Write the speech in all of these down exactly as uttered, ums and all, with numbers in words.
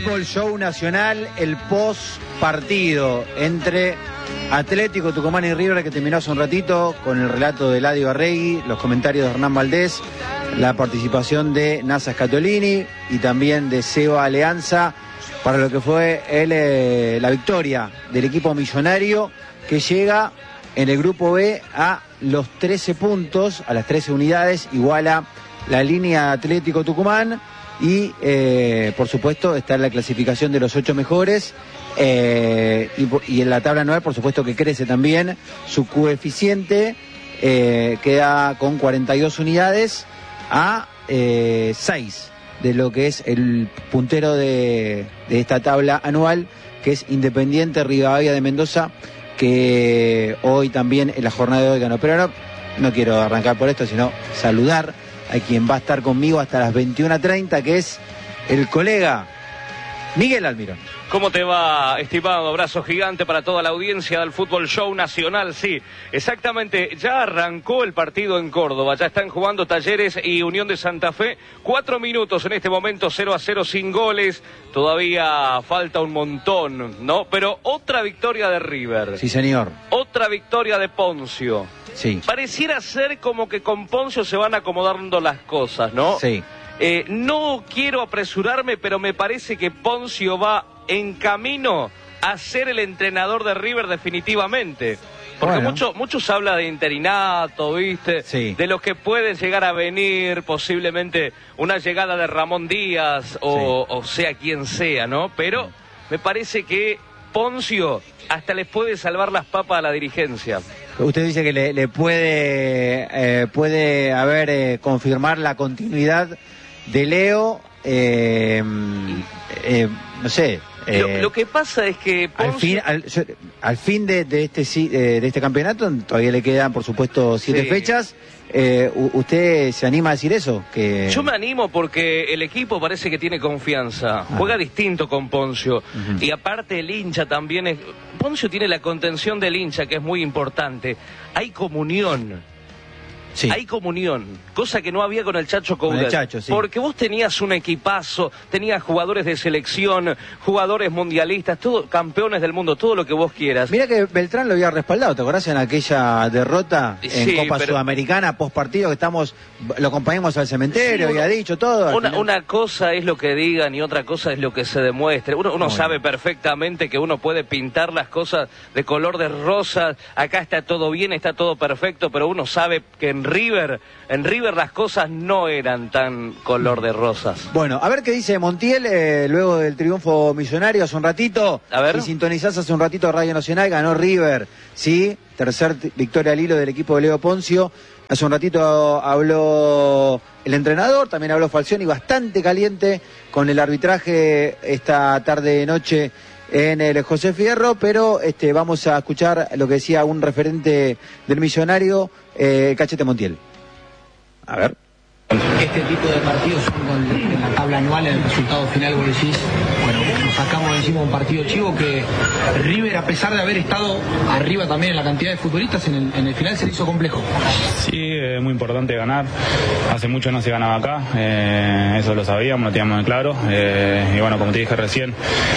Fútbol Show Nacional, el post partido entre Atlético Tucumán y River, que terminó hace un ratito, con el relato de Eladio Arregui, los comentarios de Hernán Valdés, la participación de Nasa Scatolini y también de Seba Alianza para lo que fue el, eh, la victoria del equipo millonario, que llega en el grupo B a los trece puntos, a las trece unidades, iguala la línea Atlético Tucumán. Y, eh, por supuesto, está en la clasificación de los ocho mejores. Eh, y, y en la tabla nueve, por supuesto, que crece también. Su coeficiente eh, queda con cuarenta y dos unidades a eh, seis de lo que es el puntero de, de esta tabla anual, que es Independiente Rivadavia de Mendoza, que hoy también, en la jornada de hoy, ganó. Pero no, no quiero arrancar por esto, sino saludar a quien va a estar conmigo hasta las veintiuna treinta, que es el colega Miguel Almirón. ¿Cómo te va, estimado? Abrazo gigante para toda la audiencia del Fútbol Show Nacional. Sí, exactamente, ya arrancó el partido en Córdoba, ya están jugando Talleres y Unión de Santa Fe. Cuatro minutos en este momento, cero a cero sin goles. Todavía falta un montón, ¿no? Pero otra victoria de River. Sí, señor. Otra victoria de Poncio. Sí. Pareciera ser como que con Poncio se van acomodando las cosas, ¿no? Sí. Eh, no quiero apresurarme, pero me parece que Poncio va en camino a ser el entrenador de River definitivamente. Porque bueno. mucho, muchos hablan de interinato, ¿viste? Sí. De los que pueden llegar a venir, posiblemente una llegada de Ramón Díaz o, sí. o sea quien sea, ¿no? Pero me parece que Poncio hasta les puede salvar las papas a la dirigencia. Usted dice que le, le puede, eh, puede haber, eh, confirmar la continuidad de Leo, eh, eh, no sé. Eh, lo, lo que pasa es que Poncio... al fin, al, yo, al fin de, de este de este campeonato todavía le quedan, por supuesto, siete sí. fechas. Eh, ¿Usted se anima a decir eso? Que... Yo me animo porque el equipo parece que tiene confianza. Ah. Juega distinto con Poncio. Uh-huh. Y aparte el hincha también es... Poncio tiene la contención del hincha, que es muy importante. Hay comunión. Sí. Hay comunión, cosa que no había con el Chacho Coudet. El Chacho, sí. Porque vos tenías un equipazo, tenías jugadores de selección, jugadores mundialistas, todo, campeones del mundo, todo lo que vos quieras. Mira que Beltrán lo había respaldado, ¿te acordás en aquella derrota en sí, Copa pero... Sudamericana, post partido, que estamos, lo acompañamos al cementerio, sí, uno, había dicho todo? Una, una cosa es lo que digan y otra cosa es lo que se demuestre. Uno, uno sabe bien. perfectamente que uno puede pintar las cosas de color de rosa, acá está todo bien, está todo perfecto, pero uno sabe que en River, en River las cosas no eran tan color de rosas. Bueno, a ver qué dice Montiel eh, luego del triunfo millonario hace un ratito. A ver. Si sintonizás hace un ratito Radio Nacional, ganó River, sí, tercer victoria al hilo del equipo de Leo Poncio. Hace un ratito habló el entrenador, también habló Falcioni, bastante caliente con el arbitraje esta tarde-noche en el José Fierro, pero este, vamos a escuchar lo que decía un referente del millonario, eh, Cachete Montiel. A ver. Este tipo de partidos son con, en la tabla anual, en el resultado final vos decís, bueno, nos sacamos encima un partido chivo que River, a pesar de haber estado arriba también en la cantidad de futbolistas, en el, en el final se le hizo complejo. Sí, es muy importante ganar. Hace mucho no se ganaba acá, eh, eso lo sabíamos, lo teníamos en claro. Eh, y bueno, como te dije recién,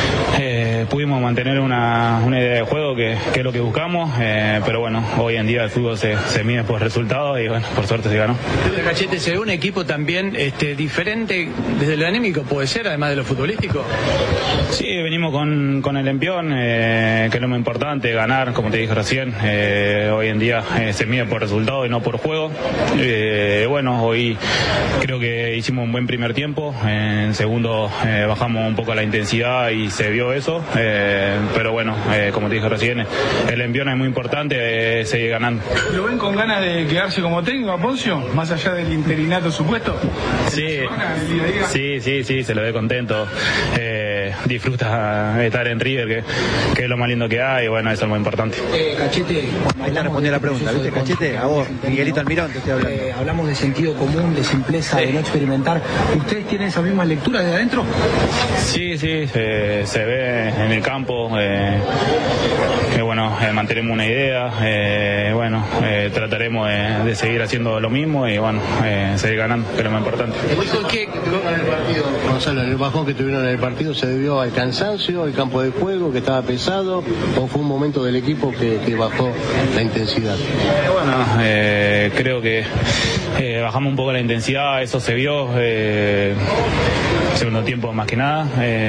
eh, pudimos mantener una, una idea de juego que, que es lo que buscamos, eh, pero bueno, hoy en día el fútbol se, se mide por resultados y bueno, por suerte se ganó. Cachete, se ve un equipo también este, diferente desde lo anímico, puede ser, además de lo futbolístico. Sí, venimos con, con el empión, eh, que es lo más importante, ganar, como te dije recién. Eh, hoy en día eh, se mide por resultado y no por juego. Eh, bueno, hoy creo que hicimos un buen primer tiempo, en segundo eh, bajamos un poco la intensidad y se vio eso, eh, pero bueno, eh, como te dije recién, el empión es muy importante, eh, seguir ganando. ¿Lo ven con ganas de quedarse como técnico a Poncio, más allá del interinato supuesto? Sí, sí, sí, sí, se lo ve contento. Eh, disfruta estar en River, que, que es lo más lindo que hay, y bueno, eso es lo más importante. Eh, Cachete, ahí está respondiendo la pregunta, ¿viste, Cachete? A vos, Miguelito Almirón, te estoy hablando. Eh, hablamos de sentido común, de simpleza, sí. de no experimentar. ¿Ustedes tienen esa misma lectura de adentro? Sí, sí, se, se ve en el campo, eh, que bueno, eh, mantenemos una idea, eh, bueno, eh, trataremos de, de seguir haciendo lo mismo y bueno, eh, seguir ganando, que es lo más importante. ¿Qué, partido? Gonzalo, el bajón que tuvieron en el partido se debió al cansancio, al campo de juego que estaba pesado, o fue un momento del equipo que, que bajó la intensidad. Eh, bueno, eh, creo que eh, bajamos un poco la intensidad, eso se vio, eh, segundo tiempo más que nada,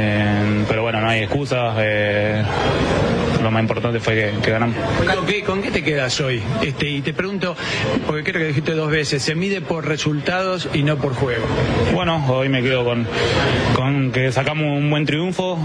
eh, pero bueno, no hay excusas. Eh, Lo más importante fue que, que ganamos. ¿Con qué, ¿Con qué te quedas hoy? Este, y te pregunto, porque creo que dijiste dos veces, se mide por resultados y no por juego. Bueno, hoy me quedo con, con que sacamos un buen triunfo,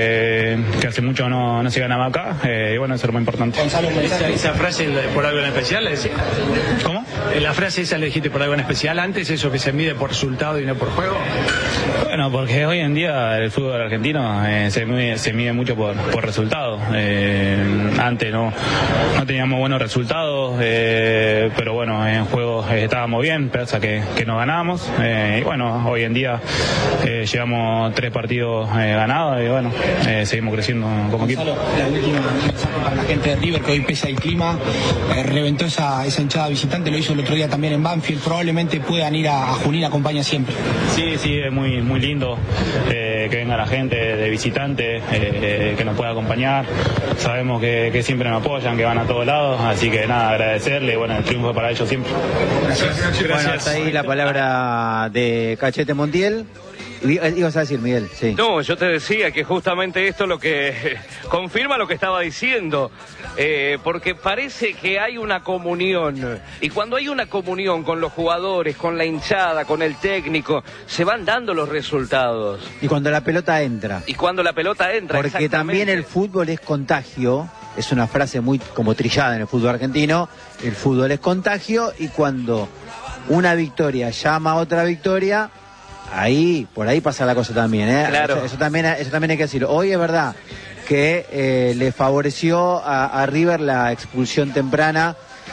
eh, que hace mucho no, no se ganaba acá, eh, y bueno, eso es lo más importante. Gonzalo, ¿esa, esa frase por algo en especial la decís? ¿Cómo? ¿La frase esa la dijiste por algo en especial antes, eso que se mide por resultado y no por juego? Bueno, porque hoy en día el fútbol argentino eh, se, mide, se mide mucho por, por resultados. Eh, antes no, no teníamos buenos resultados, eh, pero bueno, en juegos eh, estábamos bien, pese que, que nos ganábamos. Eh, y bueno, hoy en día eh, llevamos tres partidos eh, ganados y bueno, eh, seguimos creciendo como equipo. La última mensaje para la gente de River, que hoy pese al clima, eh, reventó esa, esa hinchada visitante, lo hizo el otro día también en Banfield, probablemente puedan ir a, a Junín, acompaña siempre. Sí, sí, es muy, muy lindo eh, que venga la gente de visitante, eh, eh, que nos pueda acompañar. Sabemos que, que siempre nos apoyan, que van a todos lados, así que nada, agradecerle, bueno, el triunfo para ellos siempre. Gracias. Bueno, hasta ahí la palabra de Cachete Montiel. Ibas a decir, Miguel, sí. No, yo te decía que justamente esto lo que confirma lo que estaba diciendo, eh, porque parece que hay una comunión, y cuando hay una comunión con los jugadores, con la hinchada, con el técnico, se van dando los resultados. Y cuando la pelota entra. Y cuando la pelota entra, porque también el fútbol es contagio, es una frase muy como trillada en el fútbol argentino, el fútbol es contagio, y cuando una victoria llama a otra victoria, ahí, por ahí pasa la cosa también, ¿eh? Claro. Eso, eso también, eso también hay que decirlo. Hoy es verdad que eh, le favoreció a, a River la expulsión temprana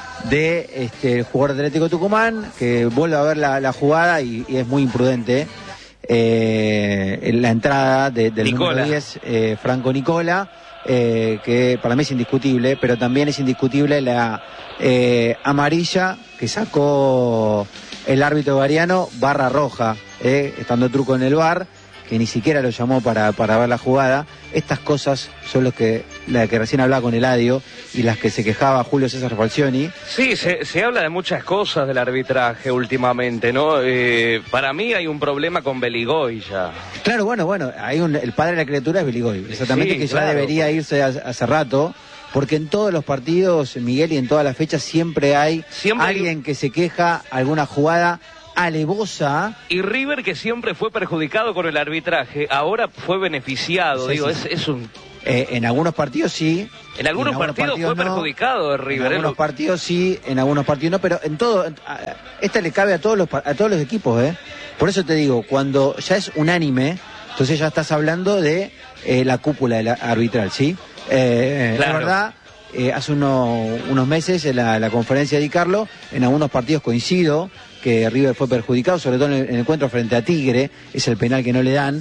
de este, el jugador de Atlético Tucumán, que vuelve a ver la, la jugada y, y es muy imprudente. Eh, en la entrada de, del Nicola. número diez, eh, Franco Nicola, eh, que para mí es indiscutible, pero también es indiscutible la eh, amarilla que sacó el árbitro variano, barra roja, eh, estando Truco en el V A R, que ni siquiera lo llamó para, para ver la jugada. Estas cosas son los que, la que recién hablaba con Eladio y las que se quejaba Julio César Falcioni. Sí, se, se habla de muchas cosas del arbitraje últimamente, ¿no? Eh, para mí hay un problema con Beligoy ya. Claro, bueno, bueno, hay un, el padre de la criatura es Beligoy, exactamente, Sí, que claro, ya debería pues. irse hace, hace rato. Porque en todos los partidos, Miguel, y en todas las fechas siempre hay Siempre hay- alguien que se queja, alguna jugada alevosa. Y River, que siempre fue perjudicado con el arbitraje, ahora fue beneficiado. Sí, Digo, sí. Es, es un... Eh, en algunos partidos sí. En algunos, en partidos, fue no. perjudicado de River. En ¿eh? algunos partidos sí, en algunos partidos no, pero en todo, en- a- esta le cabe a todos los pa- a todos los equipos, ¿eh? Por eso te digo, cuando ya es unánime, entonces ya estás hablando de eh, la cúpula de la arbitral, ¿sí? Eh, Claro. La verdad, eh, hace uno- unos meses en la, la conferencia de Di Carlo, en algunos partidos coincido que River fue perjudicado, sobre todo en el, en el encuentro frente a Tigre, es el penal que no le dan.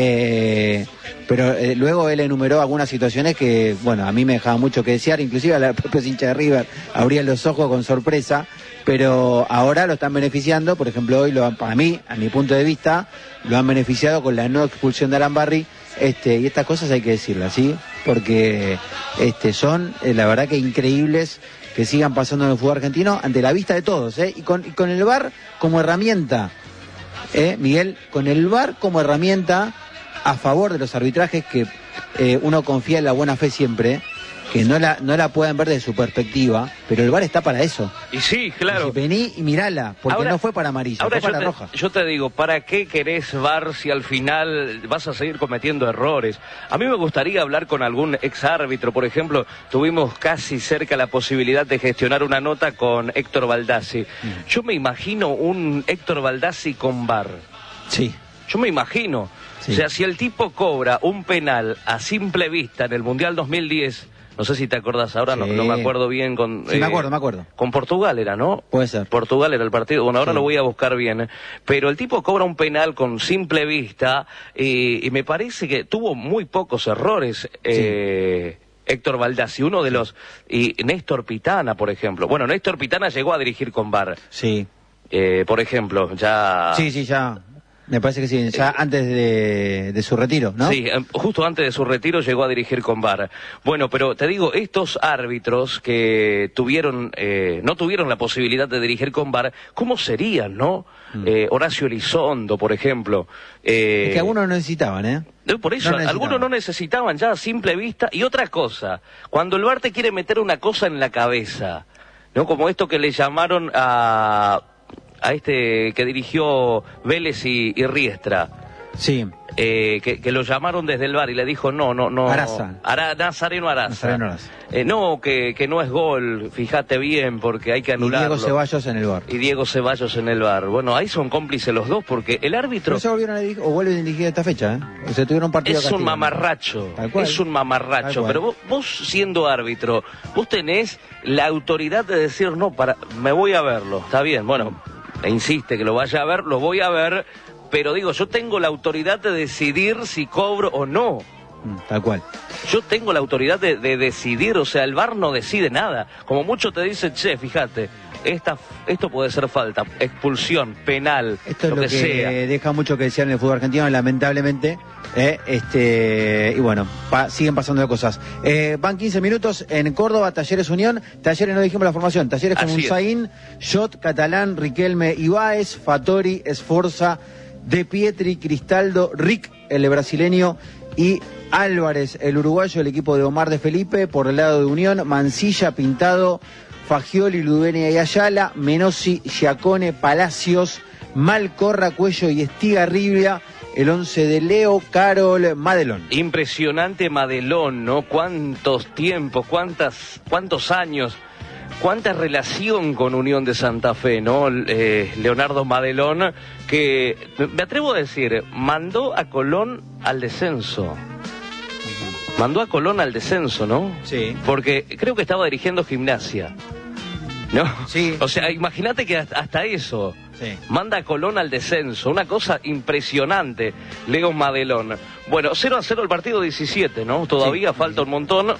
Eh, pero eh, luego él enumeró algunas situaciones que, bueno, a mí me dejaba mucho que desear, inclusive a los propios hinchas de River abrían los ojos con sorpresa, pero ahora lo están beneficiando. Por ejemplo, hoy, lo han- para mí, a mi punto de vista, lo han beneficiado con la no expulsión de Arambarri, este, y estas cosas hay que decirlas, ¿sí? Porque este, son, eh, la verdad que increíbles que sigan pasando en el fútbol argentino ante la vista de todos, ¿eh? Y con, y con el V A R como herramienta. Eh, Miguel, con el V A R como herramienta a favor de los arbitrajes, que eh, uno confía en la buena fe siempre, que no la no la puedan ver desde su perspectiva, pero el V A R está para eso. Y sí, claro. Dice, vení y mirala, porque Ahora- no fue para amarilla, Ahora fue yo para te, roja. yo te digo, ¿para qué querés V A R si al final vas a seguir cometiendo errores? A mí me gustaría hablar con algún ex árbitro, por ejemplo, tuvimos casi cerca la posibilidad de gestionar una nota con Héctor Baldassi. Mm. Yo me imagino un Héctor Baldassi con V A R. Sí. Yo me imagino. Sí. O sea, si el tipo cobra un penal a simple vista en el Mundial dos mil diez, no sé si te acordás ahora, no, Sí. no me acuerdo bien con... Sí, me acuerdo, me acuerdo. Con Portugal era, ¿no? Puede ser. Portugal era el partido. Bueno, ahora Sí. lo voy a buscar bien. ¿eh? Pero el tipo cobra un penal con simple vista y, y me parece que tuvo muy pocos errores. Eh, Héctor Baldassi, uno de los... Y Néstor Pitana, por ejemplo. Bueno, Néstor Pitana llegó a dirigir con V A R. Sí. Eh, por ejemplo, ya... Sí, sí, ya. Me parece que sí, ya antes de, de su retiro, ¿no? Sí, justo antes de su retiro llegó a dirigir con V A R. Bueno, pero te digo, estos árbitros que tuvieron, eh, no tuvieron la posibilidad de dirigir con V A R, ¿cómo serían, no? Mm. Eh, Horacio Elizondo, por ejemplo. Eh, es que algunos no necesitaban, ¿eh? Por eso, no algunos no necesitaban ya a simple vista. Y otra cosa, cuando el V A R te quiere meter una cosa en la cabeza, ¿no? Como esto que le llamaron a... a este que dirigió Vélez y, y Riestra. Sí. Eh, que, que lo llamaron desde el V A R y le dijo no, no, no. Araza. Ara, Nazareno Araza. Nazareno Araza. Eh, no, que, que no es gol, fíjate bien, porque hay que anularlo. Y Diego Ceballos en el V A R. Y Diego Ceballos en el V A R. Bueno, ahí son cómplices los dos, porque el árbitro... No se volvieron a dirigir, o vuelven a dirigir esta fecha, ¿eh? O sea, tuvieron un partido Es un mamarracho, es un mamarracho. Pero vos, vos siendo árbitro, vos tenés la autoridad de decir, no, para, me voy a verlo, está bien, bueno... E insiste que lo vaya a ver, lo voy a ver, pero digo, yo tengo la autoridad de decidir si cobro o no. Tal cual. Yo tengo la autoridad de, de decidir, o sea, el V A R no decide nada. Como mucho te dice, che, fíjate, esta, esto puede ser falta, expulsión, penal, esto es lo, lo que, que sea. Deja mucho que desear en el fútbol argentino, lamentablemente. Eh, este y bueno, pa, siguen pasando cosas. Eh, van quince minutos en Córdoba, Talleres Unión. Talleres no dijimos la formación. Talleres con Unzaín, Jot, Catalán, Riquelme, Ibáez, Fattori, Esforza, De Pietri, Cristaldo, Rick, el brasileño, y Álvarez, el uruguayo, el equipo de Omar de Felipe. Por el lado de Unión, Mancilla, Pintado, Fagioli, Ludenia y Ayala, Menossi, Giacone, Palacios, Malcorra, Cuello y Estigarribia. El once de Leo, Carol, Madelón. Impresionante Madelón, ¿no? Cuántos tiempos, cuántas, cuántos años, cuánta relación con Unión de Santa Fe, ¿no? Eh, Leonardo Madelón, que, me atrevo a decir, mandó a Colón al descenso. Mandó a Colón al descenso, ¿no? Sí. Porque creo que estaba dirigiendo Gimnasia, ¿no? Sí. O sea, imagínate que hasta eso... Sí. Manda a Colón al descenso, una cosa impresionante, Leo Madelón. Bueno, cero a cero el partido diecisiete, ¿no? Todavía sí, falta un montón,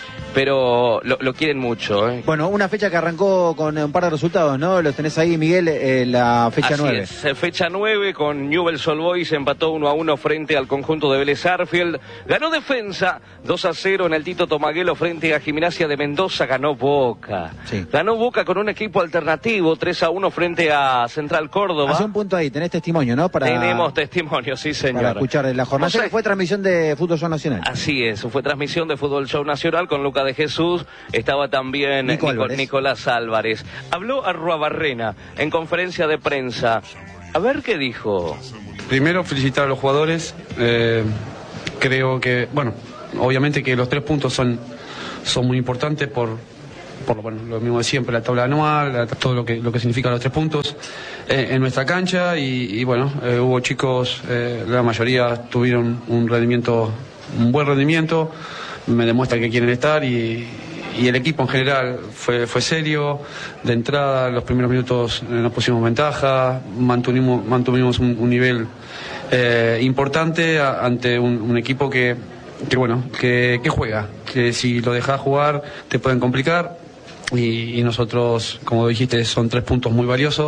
pero lo, lo quieren mucho, ¿eh? Bueno, una fecha que arrancó con un par de resultados, ¿no? Los tenés ahí, Miguel, eh, la fecha Así nueve. Es, fecha nueve con Newell's Old Boys, empató uno a uno frente al conjunto de Vélez Arfield. Ganó Defensa dos a cero en el Tito Tomaguelo frente a Gimnasia de Mendoza, ganó Boca. Sí. Ganó Boca con un equipo alternativo, tres a uno frente a Central Córdoba. Hace un punto ahí, tenés testimonio, ¿no? Para... Tenemos testimonio, sí señor. Para escuchar de la jornada, o sea, que fue transmisión de Fútbol Show Nacional. Así es, fue transmisión de Fútbol Show Nacional con Luca de Jesús, estaba también Nico Nico, Álvarez. Nicolás Álvarez. Habló Arruabarrena en conferencia de prensa. A ver qué dijo. Primero, felicitar a los jugadores. Eh, creo que, bueno, obviamente que los tres puntos son, son muy importantes por, por bueno, lo mismo de siempre, la tabla anual, la, todo lo que, lo que significan los tres puntos eh, en nuestra cancha. Y, y bueno, eh, hubo chicos, eh, la mayoría tuvieron un rendimiento, un buen rendimiento. Me demuestra que quieren estar y, y el equipo en general fue, fue serio. De entrada, los primeros minutos eh, nos pusimos ventaja, mantuvimos, mantuvimos un, un nivel eh, importante a, ante un, un equipo que, que bueno, que, que juega, que si lo dejas jugar te pueden complicar y, y nosotros, como dijiste, son tres puntos muy valiosos.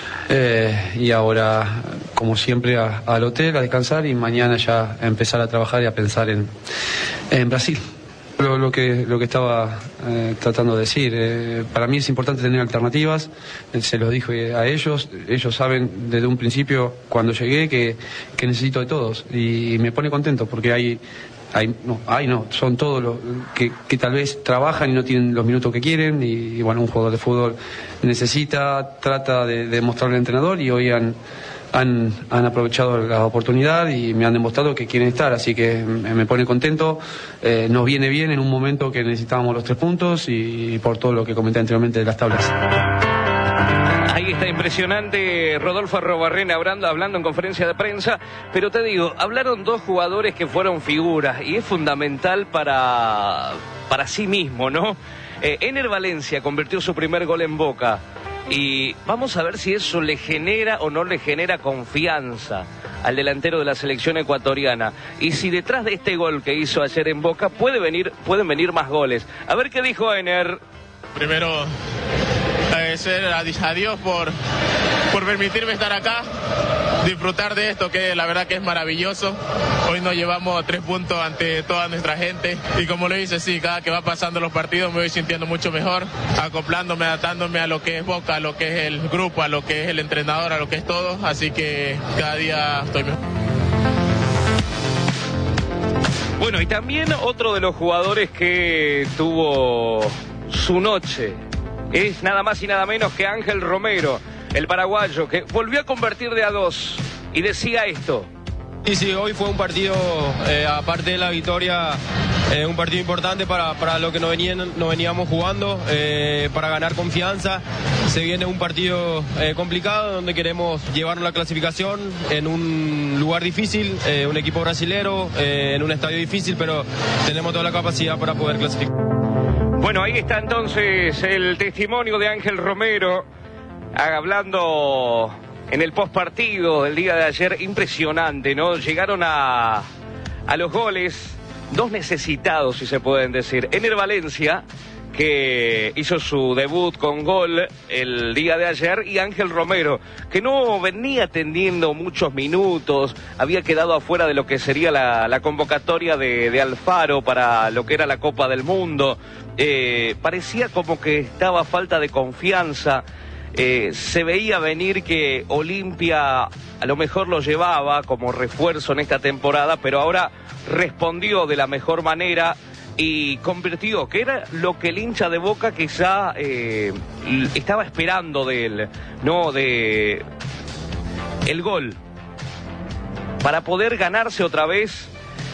Eh, y ahora, como siempre, a, al hotel, a descansar y mañana ya a empezar a trabajar y a pensar en, en Brasil. Lo, lo que lo que estaba eh, tratando de decir, eh, para mí es importante tener alternativas, eh, se los dije a ellos, ellos saben desde un principio cuando llegué que, que necesito de todos y me pone contento porque hay... Hay, no, hay no, son todos los que, que tal vez trabajan y no tienen los minutos que quieren y, y bueno, un jugador de fútbol necesita, trata de, de mostrarle al entrenador y hoy han, han, han aprovechado la oportunidad y me han demostrado que quieren estar, así que me, me pone contento, eh, nos viene bien en un momento que necesitábamos los tres puntos y, y por todo lo que comenté anteriormente de las tablas. Ahí está impresionante Rodolfo Arruabarrena hablando, hablando en conferencia de prensa, pero te digo, hablaron dos jugadores que fueron figuras y es fundamental para, para sí mismo, ¿no? Eh, Ener Valencia convirtió su primer gol en Boca y vamos a ver si eso le genera o no le genera confianza al delantero de la selección ecuatoriana y si detrás de este gol que hizo ayer en Boca puede venir, pueden venir más goles. A ver qué dijo Ener. Primero, agradecer a Dios por, por permitirme estar acá. disfrutar de esto, que la verdad que es maravilloso. Hoy nos llevamos tres puntos ante toda nuestra gente y como lo dice, sí, cada que va pasando los partidos me voy sintiendo mucho mejor, acoplándome, adaptándome a lo que es Boca, a lo que es el grupo, a lo que es el entrenador, a lo que es todo, así que cada día estoy mejor. Bueno, y también otro de los jugadores que tuvo su noche es nada más y nada menos que Ángel Romero, el paraguayo, que volvió a convertir de a dos y decía esto. Sí, sí, hoy fue un partido, eh, aparte de la victoria, eh, un partido importante para, para lo que nos, venían, nos veníamos jugando, eh, para ganar confianza. Se viene un partido eh, complicado donde queremos llevarnos la clasificación en un lugar difícil, eh, un equipo brasilero, eh, en un estadio difícil, pero tenemos toda la capacidad para poder clasificar. Bueno, ahí está entonces el testimonio de Ángel Romero, hablando en el postpartido del día de ayer. Impresionante, ¿no? Llegaron a, a los goles, dos necesitados, si se pueden decir. Ener Valencia, que hizo su debut con gol el día de ayer, y Ángel Romero, que no venía teniendo muchos minutos, había quedado afuera de lo que sería la, la convocatoria de, de Alfaro para lo que era la Copa del Mundo. Eh, parecía como que estaba falta de confianza. Eh, se veía venir que Olimpia a lo mejor lo llevaba como refuerzo en esta temporada, pero ahora respondió de la mejor manera y convirtió, que era lo que el hincha de Boca quizá eh, estaba esperando de él, ¿no? De el gol, para poder ganarse otra vez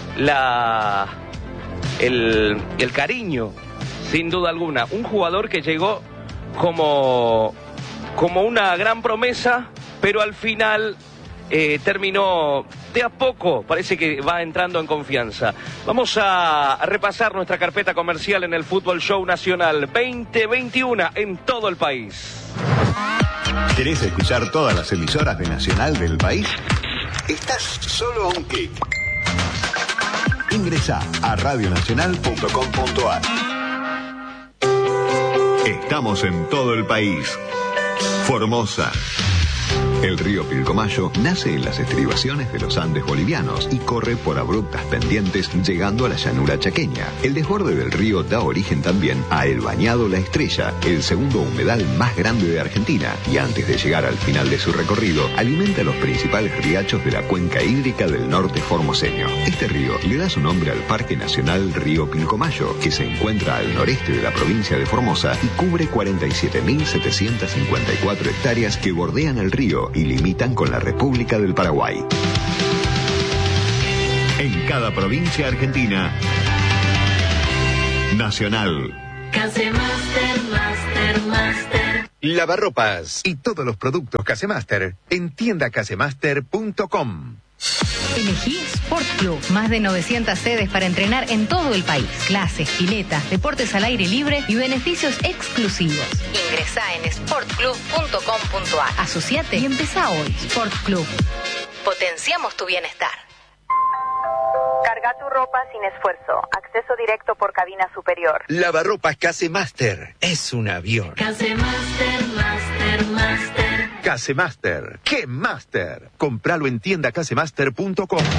la el, el cariño, sin duda alguna. Un jugador que llegó como como una gran promesa, pero al final eh, terminó de a poco, parece que va entrando en confianza. Vamos a, a repasar nuestra carpeta comercial en el Fútbol Show Nacional veinte veintiuno en todo el país. ¿Querés escuchar todas las emisoras de Nacional del país? Estás solo a un clic. Ingresá a radio nacional punto com punto a r. Estamos en todo el país. Formosa. El río Pilcomayo nace en las estribaciones de los Andes bolivianos y corre por abruptas pendientes llegando a la llanura chaqueña. El desborde del río da origen también a el Bañado La Estrella, el segundo humedal más grande de Argentina, y antes de llegar al final de su recorrido, alimenta los principales riachos de la cuenca hídrica del norte formoseño. Este río le da su nombre al Parque Nacional Río Pilcomayo, que se encuentra al noreste de la provincia de Formosa y cubre cuarenta y siete mil setecientas cincuenta y cuatro hectáreas que bordean el río y limitan con la República del Paraguay. En cada provincia argentina, Nacional. Casemaster, Master, Master. Lavarropas y todos los productos Casemaster en tienda casemaster punto com. Elegí Sport Club, más de novecientas sedes para entrenar en todo el país. Clases, piletas, deportes al aire libre y beneficios exclusivos. Ingresá en sport club punto com punto a r. Asociate y empezá hoy. Sport Club. Potenciamos tu bienestar. Carga tu ropa sin esfuerzo. Acceso directo por cabina superior. Lavarropas Casemaster. Es un avión. Casemaster, Master, Master. Casemaster. ¡Qué Master! Compralo en tienda casemaster punto com.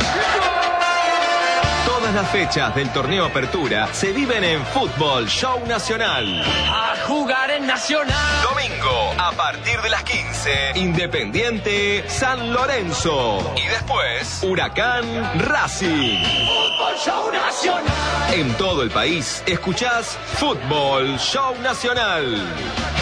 Todas las fechas del torneo Apertura se viven en Fútbol Show Nacional. A jugar en Nacional. Domingo, a partir de las quince, Independiente San Lorenzo. Y después, Huracán Racing. Fútbol Show Nacional. En todo el país, escuchás Fútbol Show Nacional.